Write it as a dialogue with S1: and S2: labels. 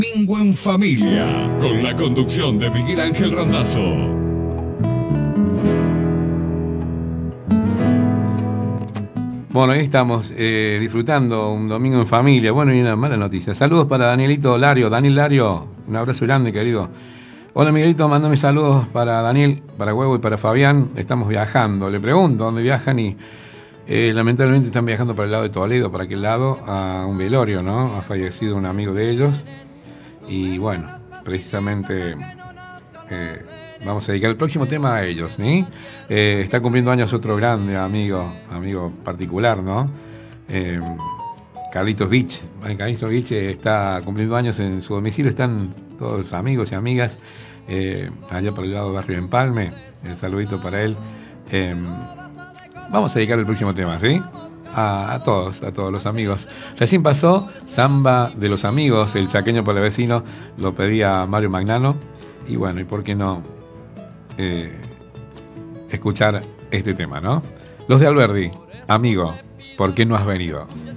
S1: Domingo en Familia, con la conducción de Miguel Ángel Randazzo.
S2: Bueno, ahí estamos disfrutando un domingo en familia. Bueno, y una mala noticia. Saludos para Danielito Lario. Daniel Lario, un abrazo grande, querido. Hola, Miguelito, mándame saludos para Daniel, para Huevo y para Fabián. Estamos viajando. Le pregunto dónde viajan y lamentablemente están viajando para el lado de Toledo, para aquel lado, a un velorio, ¿no? Ha fallecido un amigo de ellos. Y bueno, precisamente vamos a dedicar el próximo tema a ellos, ¿sí? Está cumpliendo años otro grande amigo particular, ¿no? Carlitos Vich. Carlitos Vich está cumpliendo años en su domicilio, están todos los amigos y amigas allá por el lado del barrio Empalme. El saludito para él. Vamos a dedicar el próximo tema, ¿sí? A todos los amigos. Recién pasó Samba de los Amigos, el chaqueño por el vecino, lo pedía Mario Magnano. Y bueno, ¿y por qué no escuchar este tema, ¿no? Los de Alberdi, amigo, ¿por qué no has venido?